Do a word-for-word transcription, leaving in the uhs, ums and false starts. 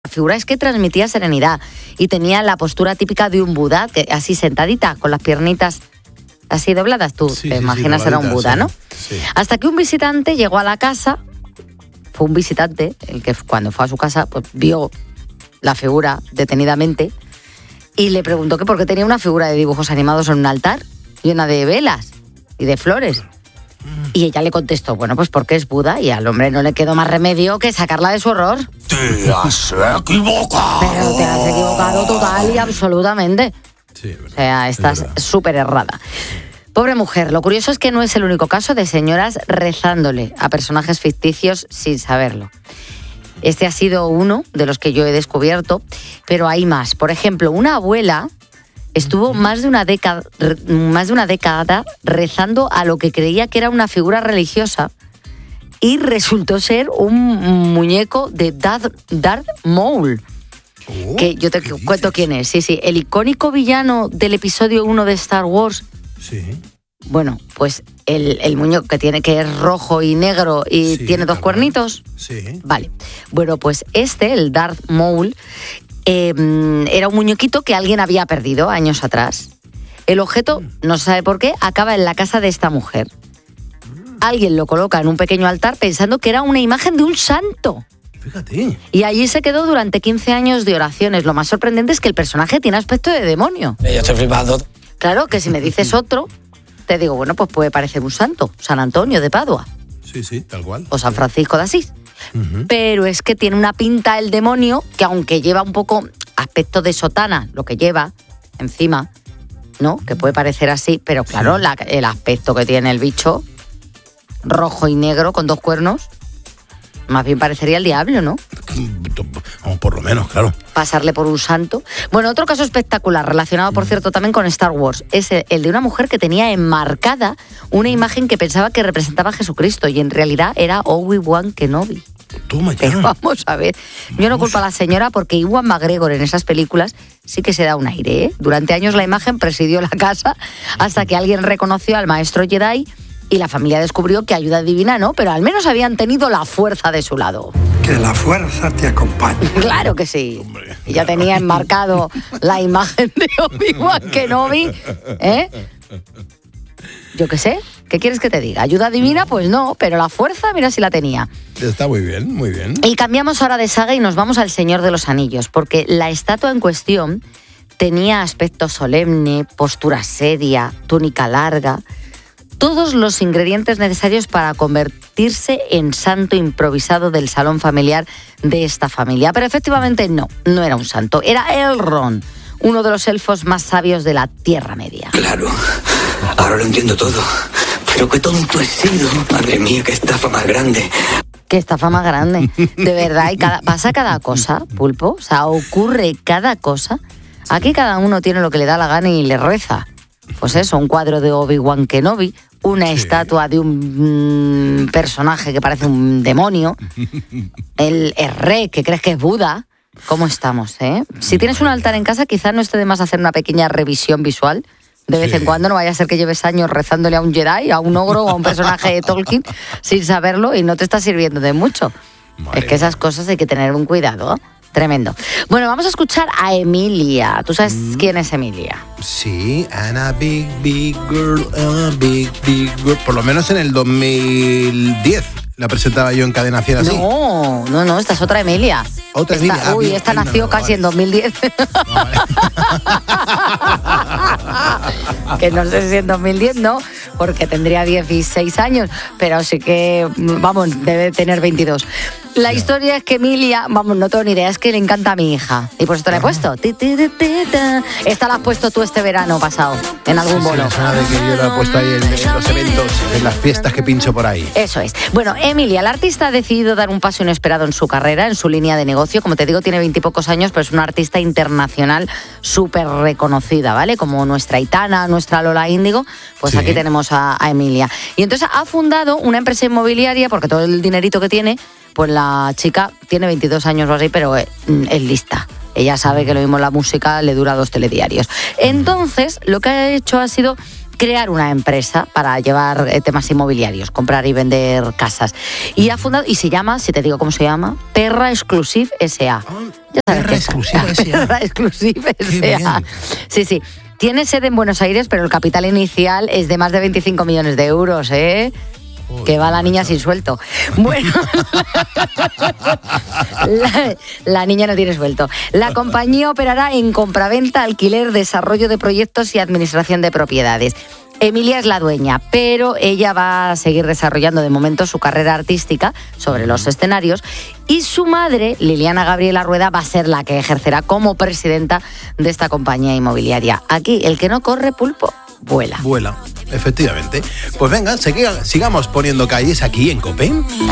figura es que transmitía serenidad y tenía la postura típica de un Buda, que así sentadita, con las piernitas así dobladas. Tú Sí, te sí, imaginas sí, era un Buda, sí, ¿no? sí. Hasta que un visitante llegó a la casa, fue un visitante, el que cuando fue a su casa, pues vio la figura detenidamente y le preguntó que por qué tenía una figura de dibujos animados en un altar llena de velas y de flores. Y ella le contestó, bueno, pues porque es Buda, y al hombre no le quedó más remedio que sacarla de su horror. ¡Te has equivocado! Pero te has equivocado total y absolutamente. Sí, verdad, O sea, estás verdad. súper errada. Pobre mujer, lo curioso es que no es el único caso de señoras rezándole a personajes ficticios sin saberlo. Este ha sido uno de los que yo he descubierto, pero hay más. Por ejemplo, una abuela estuvo más de una década, más de una década rezando a lo que creía que era una figura religiosa y resultó ser un muñeco de Darth, Darth Maul. Oh, Que yo te ¿qué cuento dices? quién es. Sí, sí, el icónico villano del episodio uno de Star Wars. Sí. Bueno, pues el, el muñeco que tiene que es rojo y negro y Sí, tiene dos tal cuernitos. cual. Sí. Vale. Bueno, pues este, el Darth Maul, eh, era un muñequito que alguien había perdido años atrás. El objeto, no se sabe por qué, acaba en la casa de esta mujer. Alguien lo coloca en un pequeño altar pensando que era una imagen de un santo. Fíjate. Y allí se quedó durante quince años de oraciones. Lo más sorprendente es que el personaje tiene aspecto de demonio. Yo estoy flipando. Claro que si me dices otro, te digo, bueno, pues puede parecer un santo. San Antonio de Padua Sí, sí, tal cual. o San Francisco de Asís. Ujú. Pero es que tiene una pinta el demonio que, aunque lleva un poco aspecto de sotana, lo que lleva encima, ¿no? Que puede parecer así, pero claro, Sí. la- el aspecto que tiene el bicho, rojo y negro con dos cuernos, más bien parecería el diablo, ¿no? Vamos, por lo menos, claro. Pasarle por un santo. Bueno, otro caso espectacular, relacionado, por cierto, también con Star Wars, es el de una mujer que tenía enmarcada una imagen que pensaba que representaba a Jesucristo y en realidad era Obi-Wan Kenobi. Toma ya. Pero vamos a ver, yo no culpo a la señora porque Ewan McGregor en esas películas sí que se da un aire, ¿eh? Durante años la imagen presidió la casa hasta que alguien reconoció al maestro Jedi y la familia descubrió que ayuda divina no, pero al menos habían tenido la fuerza de su lado. Que la fuerza te acompañe. Claro que sí. Hombre, Y ya tenía enmarcado la imagen de Obi-Wan Kenobi, ¿eh? Yo qué sé, ¿qué quieres que te diga? ¿Ayuda divina? Pues no, pero la fuerza, mira si la tenía. Está muy bien, muy bien. Y cambiamos ahora de saga y nos vamos al Señor de los Anillos, porque la estatua en cuestión tenía aspecto solemne, postura seria, túnica larga, todos los ingredientes necesarios para convertirse en santo improvisado del salón familiar de esta familia. Pero efectivamente no, no era un santo, era Elrond, uno de los elfos más sabios de la Tierra Media. Claro, ahora lo entiendo todo. Pero qué tonto he sido. Madre mía, qué estafa más grande. Qué estafa más grande, de verdad, y cada, pasa cada cosa, Pulpo, o sea, ocurre cada cosa. Aquí cada uno tiene lo que le da la gana y le reza. Pues eso, un cuadro de Obi-Wan Kenobi, una Sí. estatua de un mm, personaje que parece un demonio, el Erre, que crees que es Buda. ¿Cómo estamos, eh? Si tienes un altar en casa, quizás no esté de más hacer una pequeña revisión visual. De vez Sí. en cuando, no vaya a ser que lleves años rezándole a un Jedi, a un ogro o a un personaje de Tolkien sin saberlo y no te está sirviendo de mucho. Madre Es que esas cosas hay que tener un cuidado, ¿eh? Tremendo. Bueno, vamos a escuchar a Emilia. ¿Tú sabes Mm. quién es Emilia? Sí, Anna Big Big Girl, Anna Big Big Girl. Por lo menos en el dos mil diez la presentaba yo en Cadena Cien así. No, no, no, esta es otra Emilia. Otra Esta- Emilia, ah, Uy, bien, esta bien, nació no, casi vale. en dos mil diez. No, vale. Que no sé si en dos mil diez no, porque tendría dieciséis años, pero sí que, vamos, debe tener veintidós. La historia es que Emilia, vamos, no tengo ni idea, es que le encanta a mi hija. Y por esto la he puesto. Ti, ti, ti, ti, ta. Esta la has puesto tú este verano pasado, en algún Sí, sí, bolo. me suena de que yo la he puesto ahí en, en los eventos, en las fiestas que pincho por ahí. Eso es. Bueno, Emilia, la artista ha decidido dar un paso inesperado en su carrera, en su línea de negocio. Como te digo, tiene veintipocos años, pero es una artista internacional súper reconocida, ¿vale? Como nuestra Aitana, nuestra Lola Índigo, pues Sí. aquí tenemos a, a Emilia. Y entonces ha fundado una empresa inmobiliaria, porque todo el dinerito que tiene, pues la chica tiene veintidós años o así, pero es, es lista. Ella sabe que lo mismo la música le dura dos telediarios. Entonces, lo que ha hecho ha sido crear una empresa para llevar eh, temas inmobiliarios, comprar y vender casas. Y ha fundado, y se llama, si te digo cómo se llama, Terra Exclusive S A. Ya sabes Terra qué. Exclusive S A. Terra Exclusive Qué S A. bien. Sí, sí. Tiene sede en Buenos Aires, pero el capital inicial es de más de veinticinco millones de euros, ¿eh? Joder, Que va la niña macho. sin suelto. Bueno, la, la niña no tiene suelto. La compañía operará en compraventa, alquiler, desarrollo de proyectos y administración de propiedades. Emilia es la dueña, pero ella va a seguir desarrollando de momento su carrera artística sobre los escenarios y su madre, Liliana Gabriela Rueda, va a ser la que ejercerá como presidenta de esta compañía inmobiliaria. Aquí, el que no corre pulpo, vuela. Vuela, efectivamente. Pues venga, siga- sigamos poniendo calles aquí en COPE.